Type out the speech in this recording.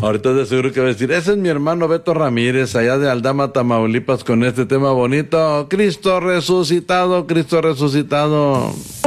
Ahorita de seguro que va a decir, ese es mi hermano Beto Ramírez, allá de Aldama, Tamaulipas, con este tema bonito. Cristo resucitado, Cristo resucitado.